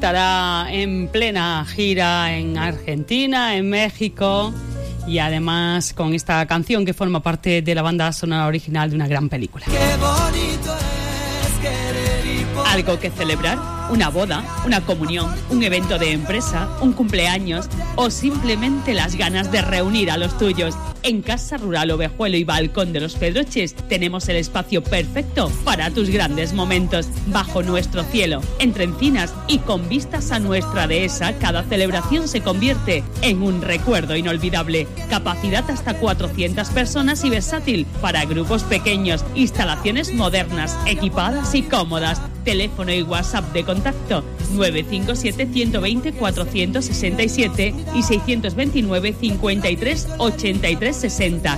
estará en plena gira en Argentina, en México y además con esta canción que forma parte de la banda sonora original de una gran película. Qué bonito es querer y poder. Algo que celebrar, una boda, una comunión, un evento de empresa, un cumpleaños o simplemente las ganas de reunir a los tuyos. En Casa Rural Ovejuelo y Balcón de los Pedroches tenemos el espacio perfecto para tus grandes momentos. Bajo nuestro cielo, entre encinas y con vistas a nuestra dehesa, cada celebración se convierte en un recuerdo inolvidable. Capacidad hasta 400 personas y versátil para grupos pequeños. Instalaciones modernas, equipadas y cómodas. Teléfono y WhatsApp de contacto 957 120 467 y 629 53 83 60.